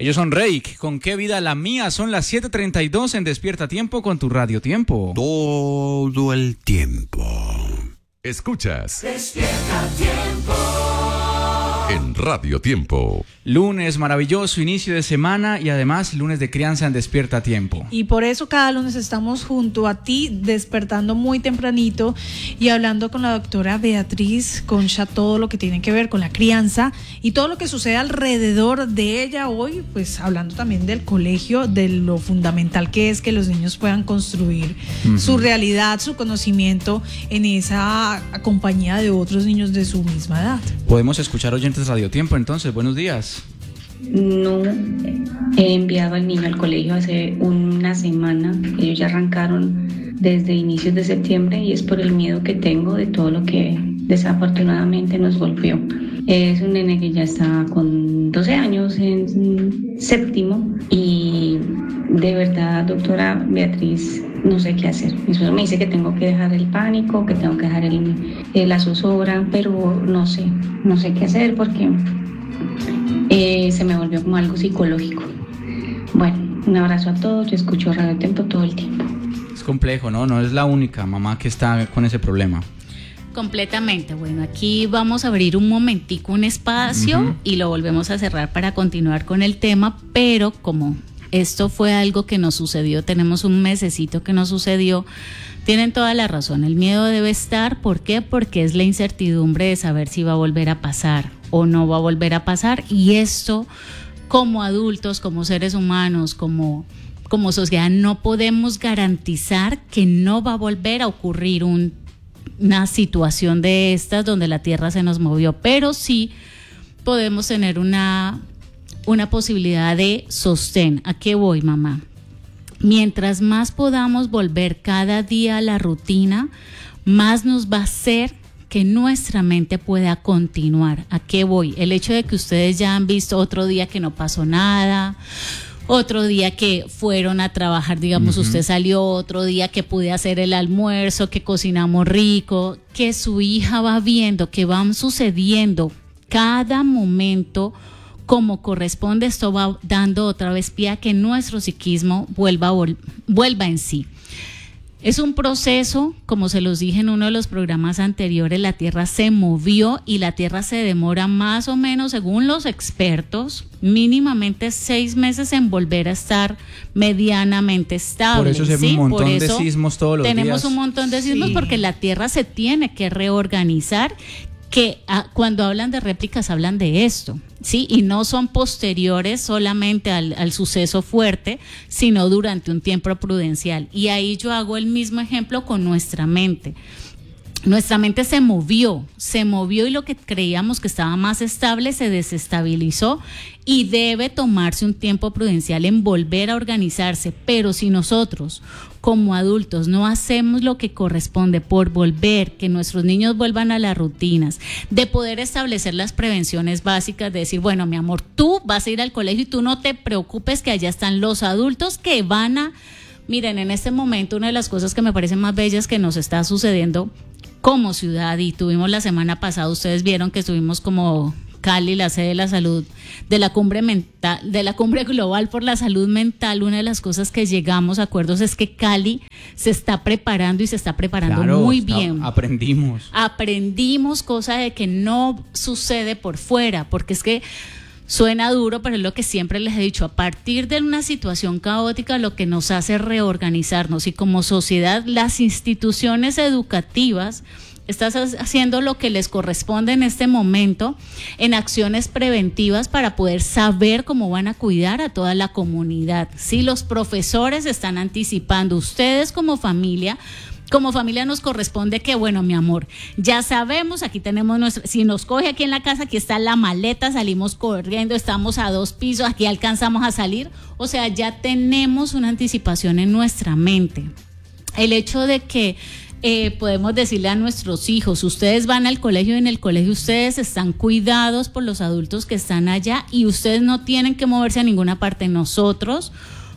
Ellos son Reik, ¿con qué vida la mía? Son las 7:32 en Despierta Tiempo con tu Radio Tiempo. Todo el tiempo. Escuchas Despierta Tiempo en Radio Tiempo. Lunes maravilloso, inicio de semana y además lunes de crianza en Despierta Tiempo. Y por eso cada lunes estamos junto a ti, despertando muy tempranito y hablando con la doctora Beatriz Concha todo lo que tiene que ver con la crianza y todo lo que sucede alrededor de ella hoy, pues hablando también del colegio, de lo fundamental que es que los niños puedan construir su realidad, su conocimiento en esa compañía de otros niños de su misma edad. Podemos escuchar oyentes Radio Tiempo, entonces, buenos días. No he enviado al niño al colegio hace una semana. Ellos ya arrancaron desde inicios de septiembre y es por el miedo que tengo de todo lo que desafortunadamente nos golpeó. Es un nene que ya está con 12 años en séptimo y de verdad, doctora Beatriz, no sé qué hacer. Mi esposo me dice que tengo que dejar el pánico, que tengo que dejar la zozobra, pero no sé qué hacer porque se me volvió como algo psicológico. Bueno, un abrazo a todos, yo escucho Radio Tiempo todo el tiempo. Es complejo, ¿no? No es la única mamá que está con ese problema. Completamente. Bueno, aquí vamos a abrir un momentico un espacio y lo volvemos a cerrar para continuar con el tema, pero como esto fue algo que nos sucedió, tenemos un mesecito que nos sucedió, tienen toda la razón, el miedo debe estar. ¿Por qué? Porque es la incertidumbre de saber si va a volver a pasar o no va a volver a pasar, y esto como adultos, como seres humanos, como sociedad, no podemos garantizar que no va a volver a ocurrir una situación de estas donde la tierra se nos movió, pero sí podemos tener una posibilidad de sostén. ¿A qué voy, mamá? Mientras más podamos volver cada día a la rutina, más nos va a hacer que nuestra mente pueda continuar. ¿A qué voy? El hecho de que ustedes ya han visto otro día que no pasó nada, otro día que fueron a trabajar, digamos, usted salió, otro día que pude hacer el almuerzo, que cocinamos rico, que su hija va viendo que van sucediendo cada momento como corresponde, esto va dando otra vez pie a que nuestro psiquismo vuelva en sí. Es un proceso, como se los dije en uno de los programas anteriores, la Tierra se movió y la Tierra se demora más o menos, según los expertos, mínimamente 6 meses en volver a estar medianamente estable. Por eso es un montón de sismos todos los días. Tenemos un montón de sismos porque la Tierra se tiene que reorganizar, que cuando hablan de réplicas hablan de esto, ¿sí? Y no son posteriores solamente al suceso fuerte, sino durante un tiempo prudencial. Y ahí yo hago el mismo ejemplo con nuestra mente. Nuestra mente se movió y lo que creíamos que estaba más estable se desestabilizó y debe tomarse un tiempo prudencial en volver a organizarse. Pero si nosotros como adultos no hacemos lo que corresponde por volver, que nuestros niños vuelvan a las rutinas, de poder establecer las prevenciones básicas, de decir, bueno, mi amor, tú vas a ir al colegio y tú no te preocupes que allá están los adultos que van a... Miren, en este momento una de las cosas que me parecen más bellas que nos está sucediendo como ciudad, y tuvimos la semana pasada, ustedes vieron que estuvimos como Cali, la sede de la salud, de la cumbre mental, de la cumbre global por la salud mental. Una de las cosas que llegamos a acuerdos es que Cali se está preparando y se está preparando muy bien. Aprendimos cosa de que no sucede por fuera, porque es que suena duro, pero es lo que siempre les he dicho, a partir de una situación caótica lo que nos hace reorganizarnos, y como sociedad las instituciones educativas están haciendo lo que les corresponde en este momento en acciones preventivas para poder saber cómo van a cuidar a toda la comunidad. Sí, los profesores están anticipando, ustedes como familia nos corresponde que, bueno, mi amor, ya sabemos, aquí tenemos si nos coge aquí en la casa, aquí está la maleta, salimos corriendo, estamos a 2 pisos, aquí alcanzamos a salir, o sea, ya tenemos una anticipación en nuestra mente. El hecho de que podemos decirle a nuestros hijos, ustedes van al colegio y en el colegio ustedes están cuidados por los adultos que están allá y ustedes no tienen que moverse a ninguna parte. Nosotros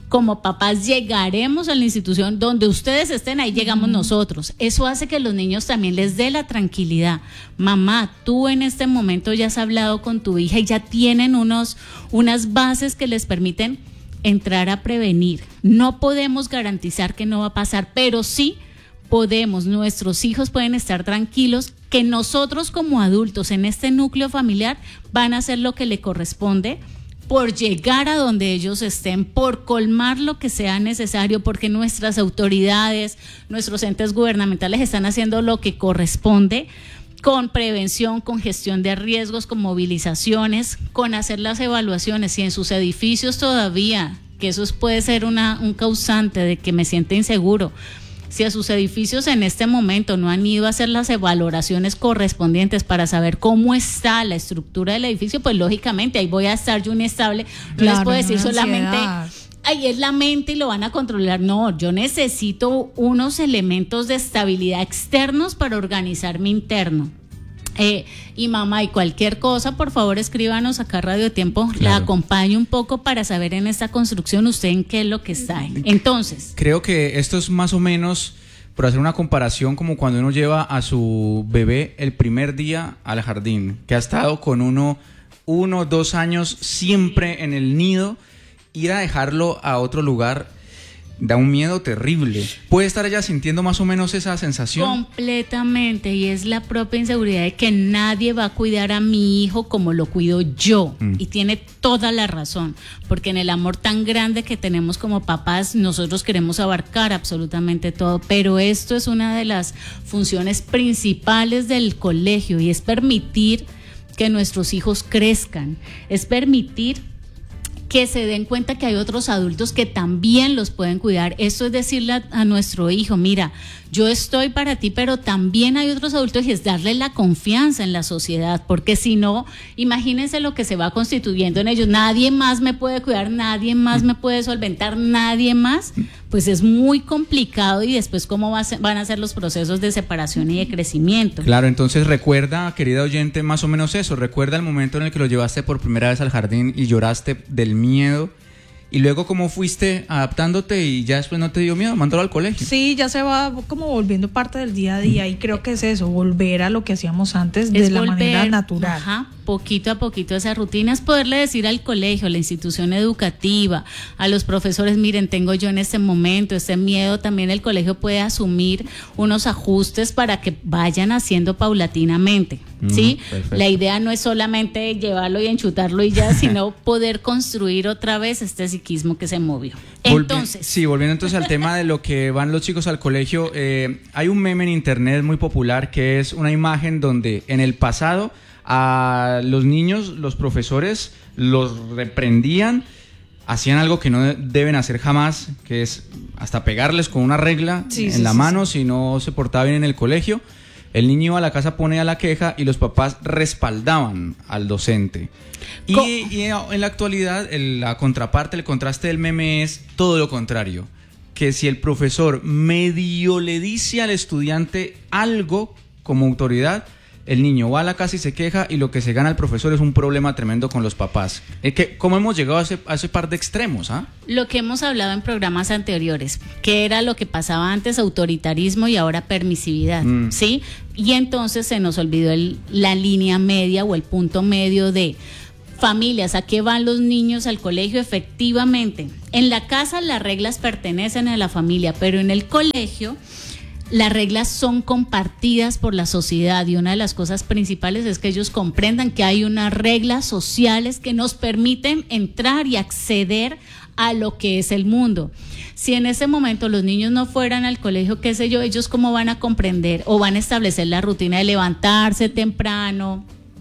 como papás llegaremos a la institución donde ustedes estén, ahí llegamos nosotros. Eso hace que los niños también les dé la tranquilidad. Mamá, tú en este momento ya has hablado con tu hija y ya tienen unas bases que les permiten entrar a prevenir. No podemos garantizar que no va a pasar, pero sí podemos, nuestros hijos pueden estar tranquilos que nosotros como adultos en este núcleo familiar van a hacer lo que le corresponde por llegar a donde ellos estén, por colmar lo que sea necesario, porque nuestras autoridades, nuestros entes gubernamentales están haciendo lo que corresponde con prevención, con gestión de riesgos, con movilizaciones, con hacer las evaluaciones. Si en sus edificios todavía, que eso puede ser un causante de que me sienta inseguro, si a sus edificios en este momento no han ido a hacer las valoraciones correspondientes para saber cómo está la estructura del edificio, pues lógicamente ahí voy a estar yo inestable. No les puedo decir solamente, ahí es la mente y lo van a controlar. No, yo necesito unos elementos de estabilidad externos para organizar mi interno. Y mamá, y cualquier cosa, por favor escríbanos acá a Radio Tiempo, claro. La acompaño un poco para saber en esta construcción usted en qué es lo que está. Entonces, creo que esto es más o menos, por hacer una comparación, como cuando uno lleva a su bebé el primer día al jardín, que ha estado con 1, 2 años siempre en el nido, ir a dejarlo a otro lugar da un miedo terrible. ¿Puede estar ella sintiendo más o menos esa sensación? Completamente, y es la propia inseguridad de que nadie va a cuidar a mi hijo como lo cuido yo. Y tiene toda la razón, porque en el amor tan grande que tenemos como papás, nosotros queremos abarcar absolutamente todo, pero esto es una de las funciones principales del colegio, y es permitir que nuestros hijos crezcan, es permitir que se den cuenta que hay otros adultos que también los pueden cuidar. Esto es decirle a nuestro hijo, mira, yo estoy para ti, pero también hay otros adultos, y es darle la confianza en la sociedad, porque si no, imagínense lo que se va constituyendo en ellos. Nadie más me puede cuidar, nadie más me puede solventar, nadie más. Pues es muy complicado, y después cómo van a ser los procesos de separación y de crecimiento. Claro, entonces recuerda, querida oyente, más o menos eso. Recuerda el momento en el que lo llevaste por primera vez al jardín y lloraste del miedo. Y luego, ¿cómo fuiste adaptándote y ya después no te dio miedo? Mándalo al colegio. Sí, ya se va como volviendo parte del día a día, y creo que es eso, volver a lo que hacíamos antes de la manera natural. Ajá, poquito a poquito esas rutinas, poderle decir al colegio, a la institución educativa, a los profesores, miren, tengo yo en este momento este miedo. También el colegio puede asumir unos ajustes para que vayan haciendo paulatinamente, ¿sí? Perfecto. La idea no es solamente llevarlo y enchutarlo y ya, sino poder construir otra vez este psiquismo que se movió. Entonces, volviendo entonces al tema de lo que van los chicos al colegio, hay un meme en internet muy popular que es una imagen donde en el pasado a los niños, los profesores los reprendían, hacían algo que no deben hacer jamás, que es hasta pegarles con una regla en la mano si no se portaba bien en el colegio. El niño iba a la casa, ponía la queja y los papás respaldaban al docente. Y en la actualidad, la contraparte, el contraste del meme es todo lo contrario. Que si el profesor medio le dice al estudiante algo como autoridad, el niño va a la casa y se queja, y lo que se gana el profesor es un problema tremendo con los papás. ¿Cómo hemos llegado a ese par de extremos? Lo que hemos hablado en programas anteriores, que era lo que pasaba antes, autoritarismo y ahora permisividad, ¿sí? Y entonces se nos olvidó la línea media o el punto medio de familias. ¿A qué van los niños al colegio? Efectivamente, en la casa las reglas pertenecen a la familia, pero en el colegio las reglas son compartidas por la sociedad, y una de las cosas principales es que ellos comprendan que hay unas reglas sociales que nos permiten entrar y acceder a lo que es el mundo. Si en ese momento los niños no fueran al colegio, qué sé yo, ellos cómo van a comprender o van a establecer la rutina de levantarse temprano,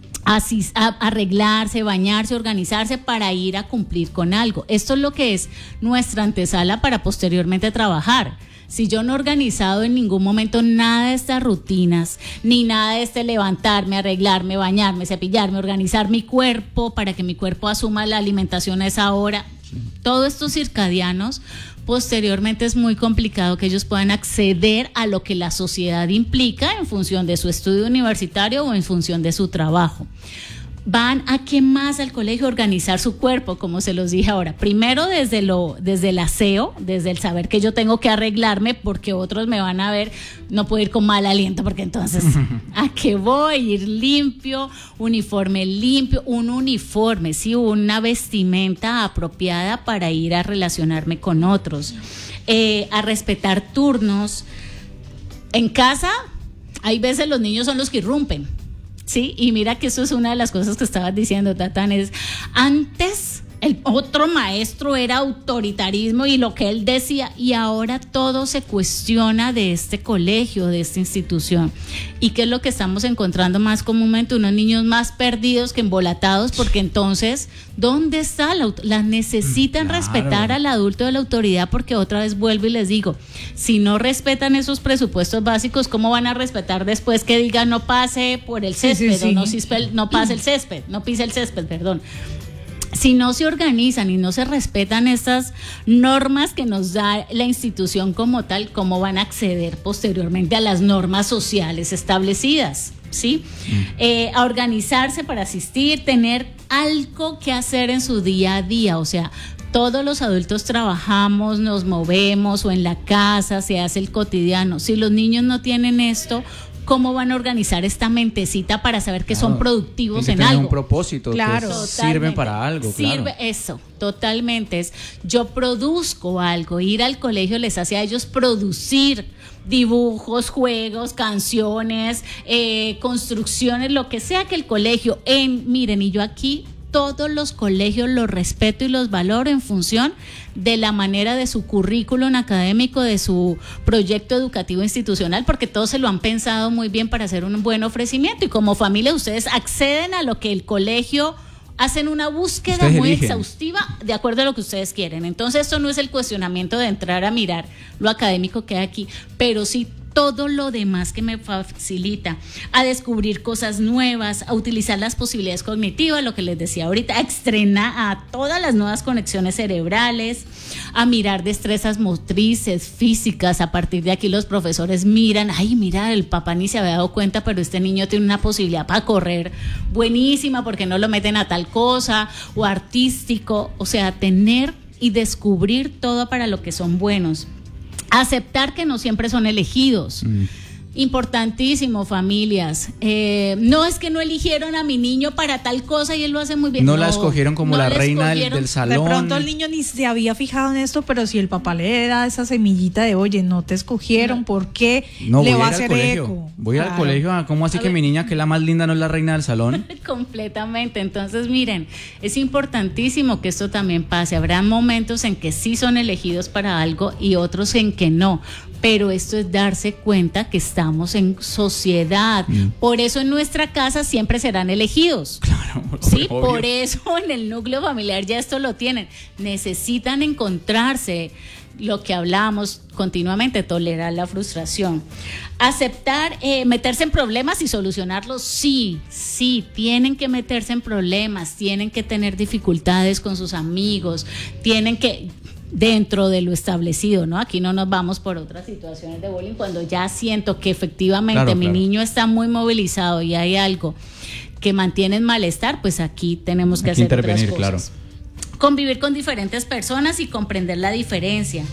arreglarse, bañarse, organizarse para ir a cumplir con algo. Esto es lo que es nuestra antesala para posteriormente trabajar. Si yo no he organizado en ningún momento nada de estas rutinas, ni nada de este levantarme, arreglarme, bañarme, cepillarme, organizar mi cuerpo para que mi cuerpo asuma la alimentación a esa hora, todos estos circadianos, posteriormente es muy complicado que ellos puedan acceder a lo que la sociedad implica en función de su estudio universitario o en función de su trabajo. van a qué más al colegio, organizar su cuerpo, como se los dije ahora. Primero desde el aseo, desde el saber que yo tengo que arreglarme porque otros me van a ver, no puedo ir con mal aliento porque entonces, ¿a qué voy? Ir limpio, uniforme limpio, un uniforme, sí, una vestimenta apropiada para ir a relacionarme con otros, a respetar turnos. En casa, hay veces los niños son los que irrumpen. Sí, y mira que eso es una de las cosas que estabas diciendo, Tatán, es antes el otro maestro era autoritarismo y lo que él decía, y ahora todo se cuestiona de este colegio, de esta institución. ¿Y qué es lo que estamos encontrando más comúnmente? Unos niños más perdidos que embolatados, porque entonces, ¿dónde está la necesitan respetar al adulto de la autoridad? Porque otra vez vuelvo y les digo, si no respetan esos presupuestos básicos, ¿cómo van a respetar después que digan no pase por el césped o no pase el césped, no pise el césped, perdón? Si no se organizan y no se respetan estas normas que nos da la institución como tal, ¿cómo van a acceder posteriormente a las normas sociales establecidas? ¿Sí? A organizarse para asistir, tener algo que hacer en su día a día, o sea, todos los adultos trabajamos, nos movemos o en la casa se hace el cotidiano. Si los niños no tienen esto, ¿cómo van a organizar esta mentecita para saber que son productivos en algo? Un propósito, claro, que sirven para algo, sirve, claro. Eso, totalmente. Yo produzco algo. Ir al colegio les hace a ellos producir dibujos, juegos, canciones, construcciones, lo que sea que el colegio. Miren, y yo aquí todos los colegios los respeto y los valoro en función de la manera de su currículum académico, de su proyecto educativo institucional, porque todos se lo han pensado muy bien para hacer un buen ofrecimiento, y como familia ustedes acceden a lo que el colegio, hacen una búsqueda muy exhaustiva de acuerdo a lo que ustedes quieren. Entonces esto no es el cuestionamiento de entrar a mirar lo académico que hay aquí, pero sí todo lo demás que me facilita a descubrir cosas nuevas, a utilizar las posibilidades cognitivas, lo que les decía ahorita, a estrenar a todas las nuevas conexiones cerebrales, a mirar destrezas motrices, físicas. A partir de aquí los profesores miran, ay, mira, el papá ni se había dado cuenta, pero este niño tiene una posibilidad para correr buenísima, porque no lo meten a tal cosa, o artístico, o sea, tener y descubrir todo para lo que son buenos. Aceptar que no siempre son elegidos. Importantísimo, familias. No es que no eligieron a mi niño para tal cosa y él lo hace muy bien. No la escogieron como la reina del salón. De pronto el niño ni se había fijado en esto, pero si el papá le da esa semillita de, oye, no te escogieron, ¿por qué le va a hacer eco? Voy al colegio, ¿cómo así que mi niña, que es la más linda, no es la reina del salón? Completamente. Entonces, miren, es importantísimo que esto también pase. Habrá momentos en que sí son elegidos para algo y otros en que no. Pero esto es darse cuenta que estamos en sociedad. Por eso en nuestra casa siempre serán elegidos. Claro, sí, obvio. por eso en el núcleo familiar ya esto lo tienen. Necesitan encontrarse, lo que hablamos continuamente, tolerar la frustración. Aceptar, meterse en problemas y solucionarlos, sí, tienen que meterse en problemas, tienen que tener dificultades con sus amigos, tienen que, dentro de lo establecido, ¿no? Aquí no nos vamos por otras situaciones de bullying, cuando ya siento que efectivamente mi niño está muy movilizado y hay algo que mantiene el malestar, pues aquí tenemos que hacer otras cosas. Claro. Convivir con diferentes personas y comprender la diferencia.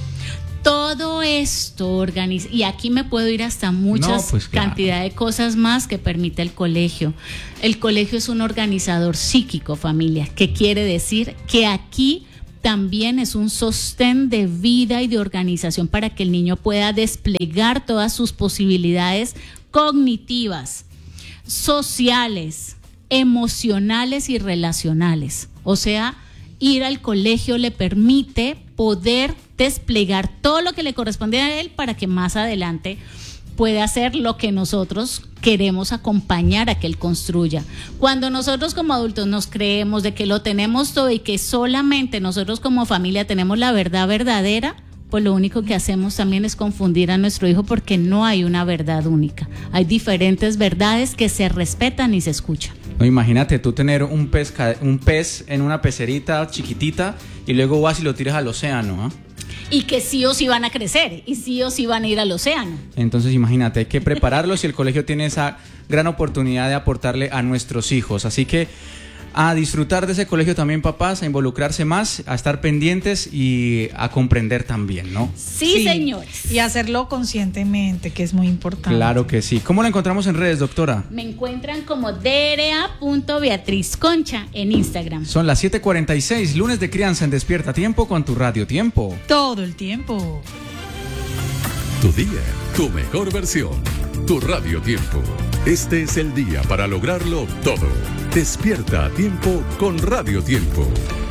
Todo esto y aquí me puedo ir hasta muchas cantidad de cosas más que permite el colegio. El colegio es un organizador psíquico, familia, que quiere decir que aquí también es un sostén de vida y de organización para que el niño pueda desplegar todas sus posibilidades cognitivas, sociales, emocionales y relacionales. O sea, ir al colegio le permite poder desplegar todo lo que le corresponde a él para que más adelante puede hacer lo que nosotros queremos acompañar a que él construya. Cuando nosotros como adultos nos creemos de que lo tenemos todo y que solamente nosotros como familia tenemos la verdad verdadera, pues lo único que hacemos también es confundir a nuestro hijo, porque no hay una verdad única. Hay diferentes verdades que se respetan y se escuchan. No, imagínate tú tener un pez en una pecerita chiquitita y luego vas y lo tiras al océano, ¿eh? Y que sí o sí van a crecer y sí o sí van a ir al océano. Entonces imagínate, hay que prepararlos y el colegio tiene esa gran oportunidad de aportarle a nuestros hijos. Así que a disfrutar de ese colegio también, papás, a involucrarse más, a estar pendientes y a comprender también, ¿no? Sí, señores. Y hacerlo conscientemente, que es muy importante. Claro que sí. ¿Cómo la encontramos en redes, doctora? Me encuentran como dra.beatrizconcha en Instagram. Son las 7:46, lunes de crianza en Despierta Tiempo con tu Radio Tiempo. Todo el tiempo. Tu día, tu mejor versión, tu Radio Tiempo. Este es el día para lograrlo todo. Despierta a tiempo con Radio Tiempo.